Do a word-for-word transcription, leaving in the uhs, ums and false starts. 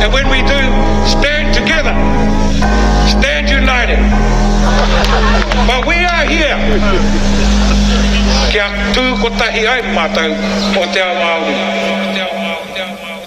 And when we do, stand together, stand united. But we are here. Kia tū ko tahi ai mātou o te ao Māori.